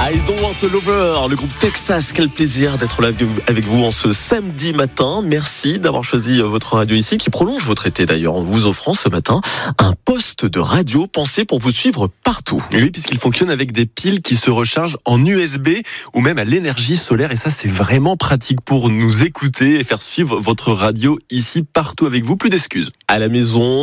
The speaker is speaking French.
I Don't Want a Lover, le groupe Texas. Quel plaisir d'être là avec vous en ce samedi matin. Merci d'avoir choisi votre radio ici, qui prolonge votre été d'ailleurs, en vous offrant ce matin un poste de radio pensé pour vous suivre partout. Et oui, puisqu'il fonctionne avec des piles qui se rechargent en USB ou même à l'énergie solaire. Et ça, c'est vraiment pratique pour nous écouter et faire suivre votre radio ici partout avec vous. Plus d'excuses. À la maison,